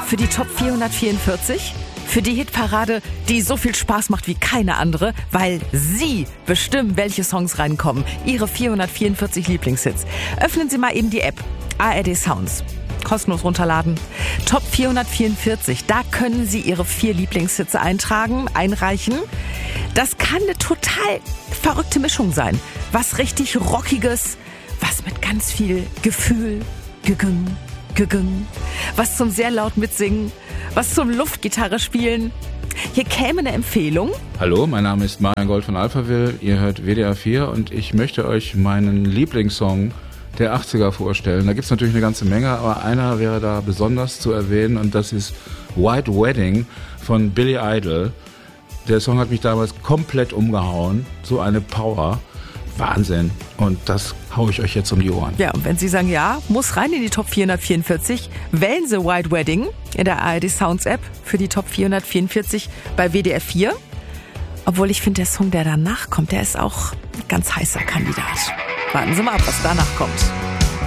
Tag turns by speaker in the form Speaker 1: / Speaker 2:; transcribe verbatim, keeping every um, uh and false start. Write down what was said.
Speaker 1: für die Top vierhundertvierundvierzig. Für die Hitparade, die so viel Spaß macht wie keine andere, weil Sie bestimmen, welche Songs reinkommen. Ihre vierhundertvierundvierzig Lieblingshits. Öffnen Sie mal eben die App A R D Sounds. Kostenlos runterladen. Top vierhundertvierundvierzig, da können Sie Ihre vier Lieblingshits eintragen, einreichen. Das kann eine total verrückte Mischung sein. Was richtig Rockiges, was mit ganz viel Gefühl, gegüng, gegüng, was zum sehr laut mitsingen, was zum Luftgitarre spielen. Hier käme eine Empfehlung.
Speaker 2: Hallo, mein Name ist Marian Gold von Alphaville. Ihr hört W D R vier und ich möchte euch meinen Lieblingssong der achtziger vorstellen. Da gibt es natürlich eine ganze Menge, aber einer wäre da besonders zu erwähnen und das ist White Wedding von Billy Idol. Der Song hat mich damals komplett umgehauen. So eine Power. Wahnsinn. Und das haue ich euch jetzt um die Ohren.
Speaker 1: Ja, und wenn Sie sagen, ja, muss rein in die Top vierhundertvierundvierzig, wählen Sie White Wedding in der A R D Sounds App für die Top vierhundertvierundvierzig bei W D R vier. Obwohl ich finde, der Song, der danach kommt, der ist auch ein ganz heißer Kandidat. Warten Sie mal ab, was danach kommt.